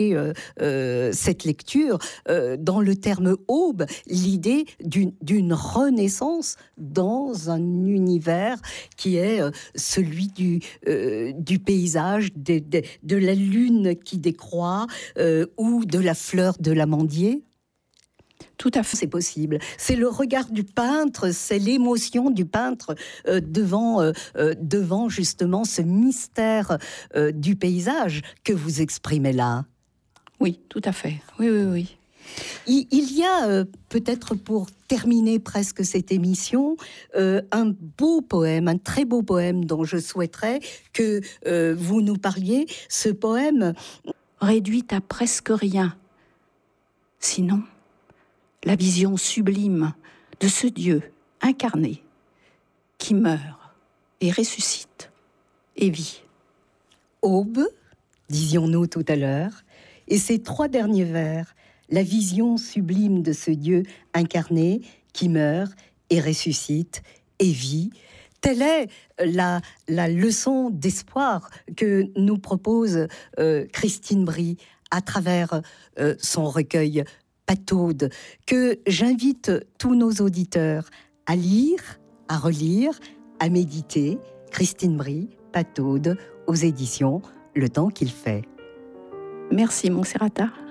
cette lecture dans le terme aube, l'idée d'une renaissance dans un univers qui est celui du paysage, de la lune qui décroît ou de la fleur de l'amandier. Tout à fait. C'est possible. C'est le regard du peintre, c'est l'émotion du peintre devant justement ce mystère du paysage que vous exprimez là. Oui, tout à fait. Oui. Il y a, peut-être pour terminer presque cette émission, un beau poème, un très beau poème dont je souhaiterais que vous nous parliez. Ce poème réduit à presque rien. Sinon, la vision sublime de ce Dieu incarné qui meurt et ressuscite et vit. Aube, disions-nous tout à l'heure, et ces 3 derniers vers, la vision sublime de ce Dieu incarné qui meurt et ressuscite et vit. Telle est la leçon d'espoir que nous propose Christine Brie à travers son recueil Pataude, que j'invite tous nos auditeurs à lire, à relire, à méditer. Christine Brie, Pataude, aux éditions Le Temps qu'il fait. Merci, Monserrata.